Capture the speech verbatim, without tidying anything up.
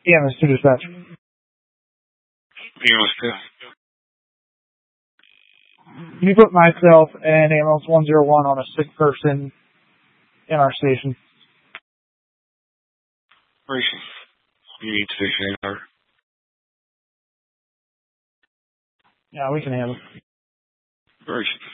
Yeah, Mister Dispatch. You know, Can you put myself and ambulance one zero one on a sick person in our station? Racing. You need station eight. Yeah, we can handle it. Racing.